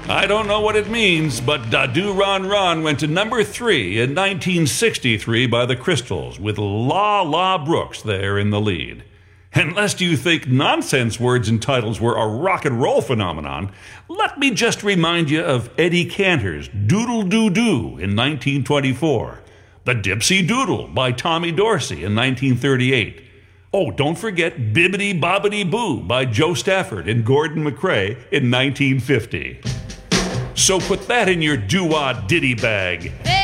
I don't know what it means, but Da Do Ron Ron went to number 3 in 1963 by the Crystals, with La La Brooks there in the lead. And lest you think nonsense words and titles were a rock and roll phenomenon, let me just remind you of Eddie Cantor's Doodle Doo Doo in 1924, The Dipsy Doodle by Tommy Dorsey in 1938. Oh, don't forget Bibbidi Bobbidi Boo by Joe Stafford and Gordon MacRae in 1950. So put that in your doo-wah ditty bag.